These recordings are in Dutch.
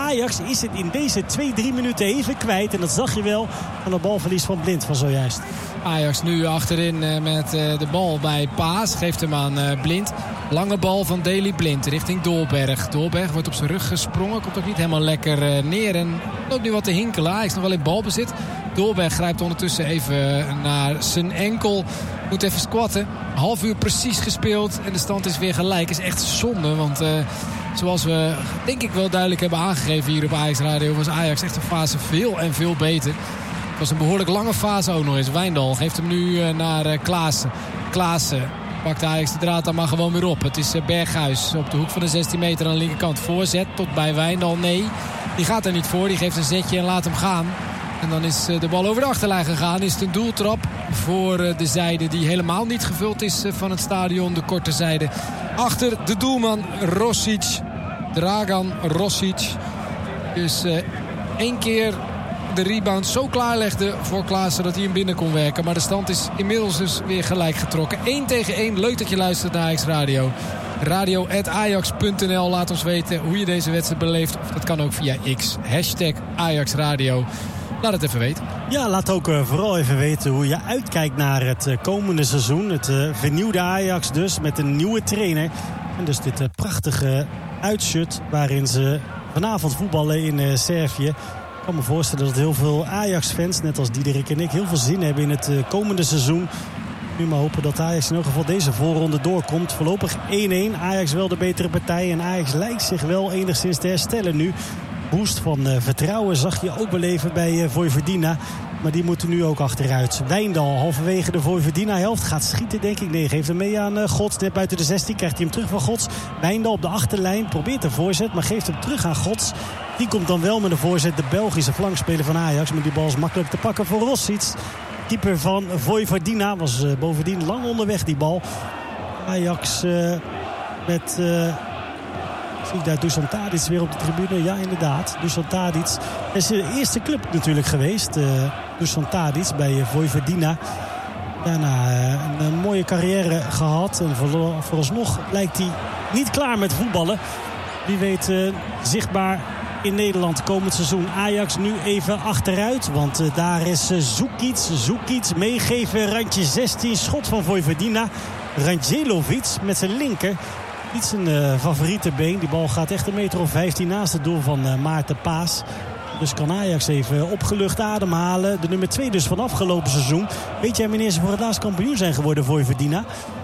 Ajax is het in deze 2-3 minuten even kwijt. En dat zag je wel aan het balverlies van Blind van zojuist. Ajax nu achterin met de bal bij Paas. Geeft hem aan Blind. Lange bal van Daley Blind richting Dolberg. Dolberg wordt op zijn rug gesprongen. Komt ook niet helemaal lekker neer. En loopt nu wat te hinkelen. Hij is nog wel in balbezit. Dolberg grijpt ondertussen even naar zijn enkel. Moet even squatten. Half uur precies gespeeld. En de stand is weer gelijk. Is echt zonde. Want zoals we denk ik wel duidelijk hebben aangegeven hier op Ajax Radio, was Ajax echt een fase veel en veel beter. Het was een behoorlijk lange fase ook nog eens. Wijndal geeft hem nu naar Klaassen. Klaassen pakt Ajax de draad dan maar gewoon weer op. Het is Berghuis op de hoek van de 16 meter aan de linkerkant. Voorzet tot bij Wijndal. Nee, die gaat er niet voor. Die geeft een zetje en laat hem gaan. En dan is de bal over de achterlijn gegaan. Is het een doeltrap voor de zijde die helemaal niet gevuld is van het stadion. De korte zijde. Achter de doelman Rosic. Dragan Rosic. Dus 1 keer de rebound zo klaarlegde voor Klaassen dat hij hem binnen kon werken. Maar de stand is inmiddels dus weer gelijk getrokken. 1-1. Leuk dat je luistert naar Ajax Radio. Radio@ajax.nl. Laat ons weten hoe je deze wedstrijd beleeft. Of dat kan ook via X. #Ajax Radio. Laat het even weten. Ja, laat ook vooral even weten hoe je uitkijkt naar het komende seizoen. Het vernieuwde Ajax dus met een nieuwe trainer. En dus dit prachtige uitshirt waarin ze vanavond voetballen in Servië. Ik kan me voorstellen dat heel veel Ajax-fans, net als Diederik en ik, heel veel zin hebben in het komende seizoen. Nu maar hopen dat Ajax in elk geval deze voorronde doorkomt. Voorlopig 1-1. Ajax wel de betere partij. En Ajax lijkt zich wel enigszins te herstellen nu. Boost van vertrouwen zag je ook beleven bij Vojvodina. Maar die moeten nu ook achteruit. Wijndal halverwege de Vojvodina-helft gaat schieten, denk ik. Nee, geeft hem mee aan Gods. Net buiten de 16 krijgt hij hem terug van Gods. Wijndal op de achterlijn probeert een voorzet, maar geeft hem terug aan Gods. Die komt dan wel met een voorzet. De Belgische flankspeler van Ajax. Maar die bal is makkelijk te pakken voor Rosic. Keeper van Vojvodina was bovendien lang onderweg, die bal. Ajax met... zie ik daar Dusan Tadic weer op de tribune. Ja, inderdaad. Dusan Tadic is de eerste club natuurlijk geweest. Dusan Tadic bij Vojvodina. Daarna een mooie carrière gehad. En vooralsnog lijkt hij niet klaar met voetballen. Wie weet zichtbaar in Nederland komend seizoen. Ajax nu even achteruit. Want daar is Zukic meegeven. Randje 16. Schot van Vojvodina. Rangelovic met zijn linker. Niet zijn favoriete been. Die bal gaat echt 1,15 meter naast het doel van Maarten Paas. Dus kan Ajax even opgelucht ademhalen. De nummer 2 dus van afgelopen seizoen. Weet jij wanneer ze voor het laatst kampioen zijn geworden voor Vojvodina?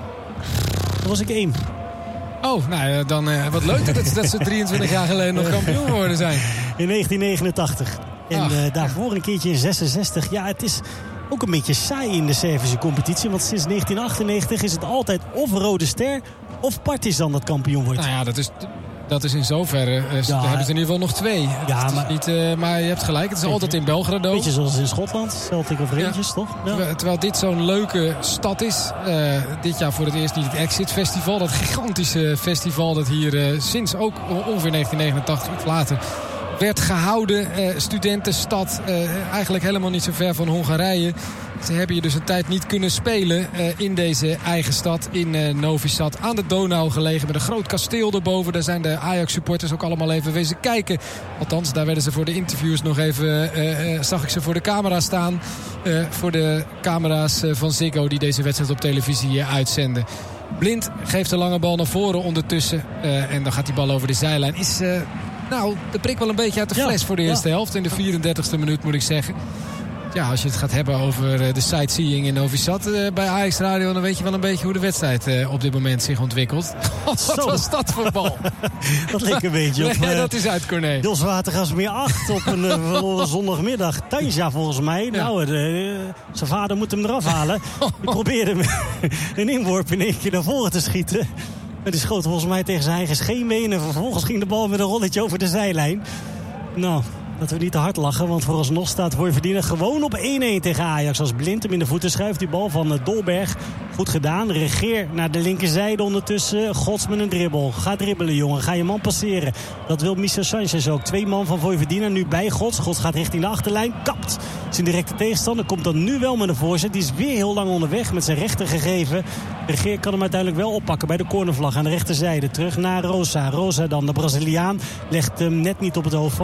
Dat was ik 1. Oh, nou dan wat leuk dat ze 23 jaar geleden nog kampioen geworden zijn. In 1989. En daarvoor een keertje in 66. Ja, het is ook een beetje saai in de Servische competitie. Want sinds 1998 is het altijd of Rode Ster of Partizan dat kampioen wordt. Nou ja, dat is in zoverre. Daar hebben ze in ieder geval nog 2. Ja, maar je hebt gelijk. Het is altijd in Belgrado. Beetje zoals in Schotland. Celtic of Rangers, toch? Ja. Terwijl dit zo'n leuke stad is. Dit jaar voor het eerst niet het Exit Festival. Dat gigantische festival dat hier sinds ook ongeveer 1989 iets later werd gehouden. Studentenstad. Eigenlijk helemaal niet zo ver van Hongarije. Ze hebben hier dus een tijd niet kunnen spelen in deze eigen stad. In Novi Sad. Aan de Donau gelegen met een groot kasteel erboven. Daar zijn de Ajax-supporters ook allemaal even wezen kijken. Althans, daar werden ze voor de interviews nog even... zag ik ze voor de camera staan. Voor de camera's van Ziggo die deze wedstrijd op televisie uitzenden. Blind geeft de lange bal naar voren ondertussen. En dan gaat die bal over de zijlijn. Is... de prik wel een beetje uit de fles voor de eerste helft. In de 34e minuut moet ik zeggen. Ja, als je het gaat hebben over de sightseeing in Novi Sad bij Ajax Radio... dan weet je wel een beetje hoe de wedstrijd op dit moment zich ontwikkelt. Wat was dat voor bal? Dat leek een beetje op... dat is uit Corné. Dulswatergasmeer 8 op een verloren zondagmiddag. Tanja volgens mij. Ja. Nou, zijn vader moet hem eraf halen. Die probeerde een inworp in 1 keer naar voren te schieten. Maar die schoot volgens mij tegen zijn eigen scheenbeen. En vervolgens ging de bal met een rolletje over de zijlijn. Nou... laten we niet te hard lachen, want vooralsnog staat Vojvodina gewoon op 1-1 tegen Ajax. Als Blind hem in de voeten schuift, die bal van Dolberg. Goed gedaan. Regeer naar de linkerzijde ondertussen. Gods met een dribbel. Ga dribbelen, jongen. Ga je man passeren. Dat wil Michel Sanchez ook. 2 man van Vojvodina nu bij Gods. Gods gaat richting de achterlijn. Kapt. Zijn directe tegenstander komt dan nu wel met een voorzet. Die is weer heel lang onderweg met zijn rechter gegeven. Regeer kan hem uiteindelijk wel oppakken bij de cornervlag aan de rechterzijde. Terug naar Rosa. Rosa dan, de Braziliaan. Legt hem net niet op het hoofd.